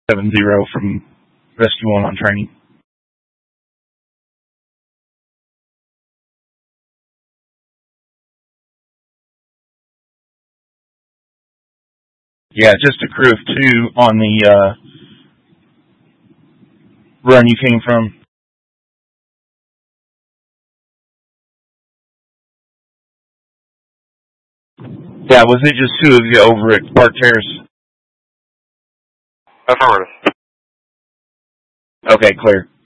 70 from Rescue 1 on training. Yeah, just a crew of 2 on the run you came from. Yeah, was it just 2 of you over at Park Terrace? Affirmative. Okay, clear.